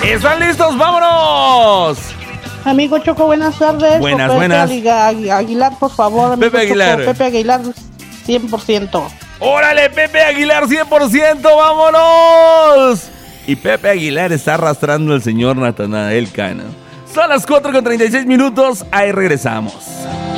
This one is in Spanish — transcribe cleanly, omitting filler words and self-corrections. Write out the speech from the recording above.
¿Están listos? ¡Vámonos! Amigo Choco, buenas tardes. Buenas, Pepe buenas. Aguilar, por favor. Amigo Pepe Aguilar. Choco, Pepe Aguilar, 100%. ¡Órale, Pepe Aguilar, 100%! ¡Vámonos! Y Pepe Aguilar está arrastrando al señor Natanael Cano. Son las 4:36 minutos. Ahí regresamos.